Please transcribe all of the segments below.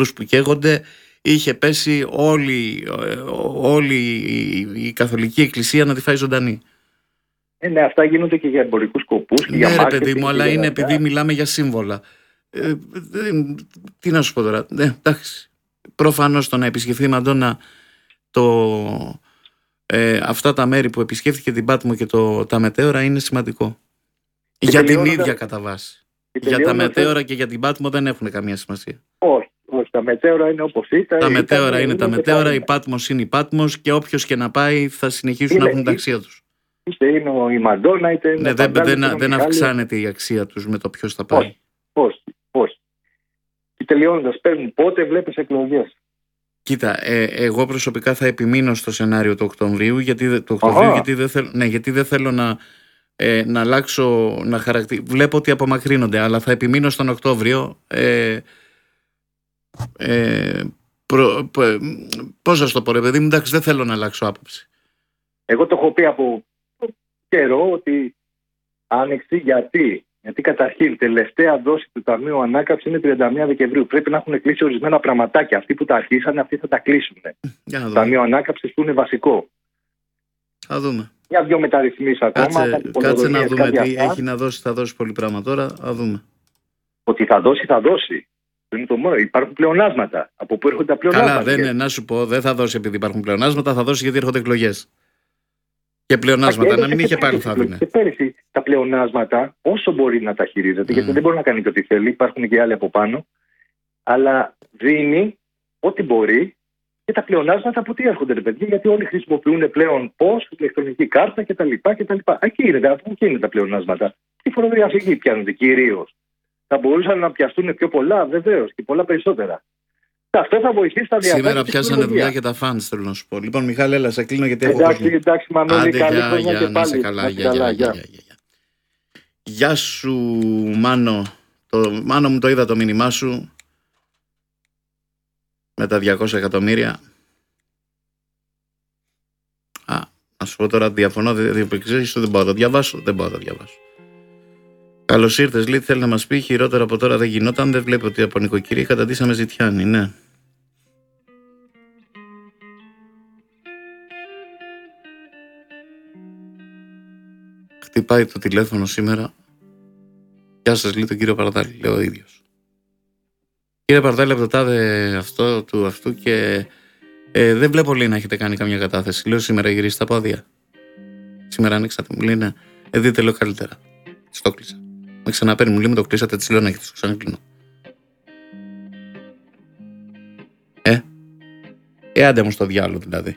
σταυρούς που καίγονται, είχε πέσει όλη η Καθολική Εκκλησία να τη φάει ζωντανή. Ναι, αυτά γίνονται και για εμπορικούς σκοπούς. Ναι, ρε παιδί μου, αλλά είναι επειδή μιλάμε για σύμβολα. Τι να σου πω τώρα. Εντάξει. Προφανώς το να επισκεφθεί η Μαντόνα αυτά τα μέρη που επισκέφθηκε την Πάτμο και τα μετέωρα είναι σημαντικό. Για την ίδια κατά βάση. Για τα μετέωρα και για την Πάτμο δεν έχουν καμία σημασία. Όχι, τα μετέωρα είναι όπως ήταν. Τα μετέωρα είναι τα μετέωρα, η Πάτμος είναι η Πάτμος και όποιος και να πάει θα συνεχίσουν να έχουν τα αξία τους. Είτε είναι η Μαντόνα, είτε είναι. Δεν αυξάνεται η αξία τους με το ποιος θα πάει. Όχι. Και τελειώνοντας, παίρνουν πότε βλέπεις εκλογές. Κοίτα, εγώ προσωπικά θα επιμείνω στο σενάριο του Οκτωβρίου, γιατί δεν θέλω να αλλάξω, βλέπω ότι απομακρύνονται, αλλά θα επιμείνω στον Οκτώβριο. Πώς θα το πω, ρε παιδί μου, εντάξει, δεν θέλω να αλλάξω άποψη. Εγώ το έχω πει από καιρό ότι άνοιξη. Γιατί καταρχήν τελευταία δόση του Ταμείου Ανάκαμψης είναι 31 Δεκεμβρίου. Πρέπει να έχουν κλείσει ορισμένα πραγματάκια. Αυτοί που τα αρχίσανε, αυτοί θα τα κλείσουν. Το Ταμείο Ανάκαμψης που είναι βασικό. Θα δούμε. Μια-δυο μεταρρυθμίσεις ακόμα. Κάτσε να δούμε τι έχει να δώσει. Θα δώσει πολύ πράγμα τώρα. Θα δούμε. Ότι θα δώσει. Δεν είναι το μόνο. Υπάρχουν πλεονάσματα. Από πού έρχονται τα πλεονάσματα. Καλά, να σου πω, δεν θα δώσει επειδή υπάρχουν πλεονάσματα, θα δώσει γιατί έρχονται εκλογές. Και πλεονάσματα, να μην είχε πάλι θα δίνει. Και πέρυσι τα πλεονάσματα, όσο μπορεί να τα χειρίζεται, γιατί δεν μπορεί να κάνει και ό,τι θέλει, υπάρχουν και άλλοι από πάνω, αλλά δίνει ό,τι μπορεί και τα πλεονάσματα από τι έρχονται, ρε παιδιά, γιατί όλοι χρησιμοποιούν πλέον πώς, ηλεκτρονική κάρτα κτλ. Εκεί είναι τα πλεονάσματα. Η φοροδιαφυγή πιάνονται κυρίως. Θα μπορούσαν να πιαστούν πιο πολλά, βεβαίως, και πολλά περισσότερα. Αυτό θα βοηθήσει τα διαδίκτυα. Σήμερα πιάσανε δουλειά και τα φανς, θέλω να σου πω. Λοιπόν, Μιχάλη, έλα, σε κλείνω γιατί έχω εντάξει, Μανώλη, καλή χρονιά και πάλι. Καλά, γεια σου, Μάνο. Μάνο μου, το είδα το μήνυμά σου. Με τα 200 εκατομμύρια. Να σου πω τώρα, διαφωνώ, δεν μπορώ να το διαβάσω. Καλώς ήρθες, Λίθ, θέλει να μας πει χειρότερο από τώρα δεν γινόταν. Δεν βλέπω ότι από νοικοκυρία καταντήσαμε ζητιάνι, ναι. Χτυπάει το τηλέφωνο σήμερα. Γεια σας, λέει τον κύριο Παρδάλη, λέω ο ίδιος. Κύριε Παρδάλη, από το τάδε αυτού και δεν βλέπω, λέει, να έχετε κάνει καμιά κατάθεση. Λέω σήμερα γυρίσει τα πόδια. Σήμερα ανοίξατε, μου λέει, ναι. Δείτε, λέω, καλύτερα. Στο κλείσα. Με ξαναπαίρνει, μου λέει, μου το κλείσατε, της λέω να έχετε, στο ξανακλίνω. Άντε μου στο διάλογο δηλαδή.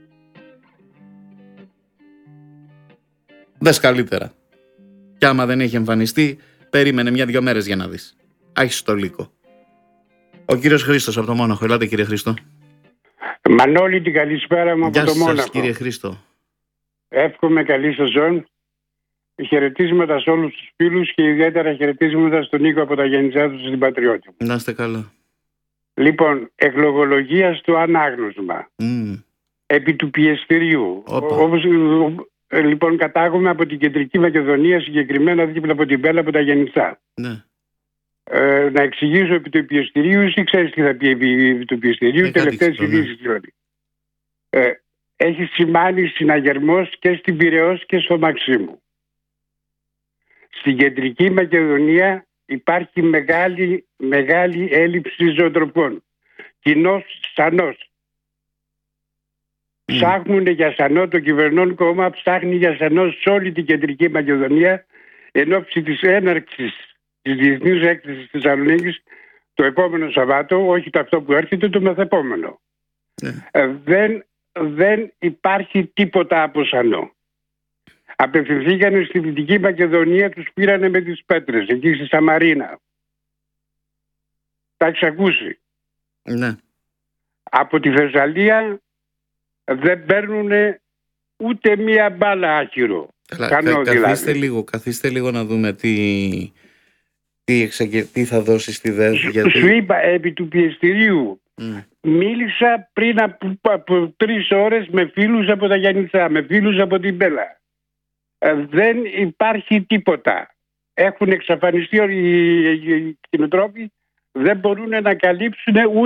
Δες καλύτερα. Κι άμα δεν έχει εμφανιστεί, περίμενε 1-2 μέρες για να δεις. Άχι το λύκο. Ο κύριος Χρήστος από το Μόναχο. Ελάτε, κύριε Χρήστο. Μανώλη, την καλησπέρα μου από το Μόναχο. Γεια σας, κύριε Χρήστο. Εύχομαι καλή σεζόν. Χαιρετίσματα σε όλους τους φίλους και ιδιαίτερα χαιρετίσματα στον Νίκο από τα γεννησιά του στην Πατριώτη. Να είστε καλά. Λοιπόν, εκλογολογία στο ανάγνωσμα. Επί του πιεστηριού. Όπως, λοιπόν, κατάγομαι από την Κεντρική Μακεδονία, συγκεκριμένα δίπλα από την Πέλα, από τα Γεννησά. Ναι. Να εξηγήσω επί του πιεστηρίου, εσύ ξέρεις τι θα πει επί του πιεστηρίου, τελευταίες ειδήσεις δηλαδή. Έχει σημάνει συναγερμός και στην Πειραιώς και στο Μαξίμου. Στην Κεντρική Μακεδονία υπάρχει μεγάλη έλλειψη ζωοτροφών. Κοινός σανός. Ψάχνουν για σανό, το κυβερνών κόμμα ψάχνει για σανό σε όλη την Κεντρική Μακεδονία εν ώψη της έναρξης της Διεθνούς Έκθεσης της Θεσσαλονίκης το επόμενο Σαββάτο, όχι το αυτό που έρχεται, το μεθεπόμενο. Δεν υπάρχει τίποτα από σανό. Απευθυνθήκανε στη Δυτική Μακεδονία, τους πήρανε με τις πέτρες, εκεί στη Σαμαρίνα. Τα έχεις ακούσει? Ναι. Από τη Θεσσαλία δεν παίρνουν ούτε μία μπάλα άκυρο. Καθίστε λίγο να δούμε τι θα δώσει στη ΔΕΔ. Σου είπα επί του πιεστηρίου. Μίλησα πριν από 3 ώρες με φίλους από τα Γιάννητσά, με φίλους από την Πέλα. Δεν υπάρχει τίποτα. Έχουν εξαφανιστεί οι κτηνοτρόφοι, δεν μπορούν να καλύψουν ούτε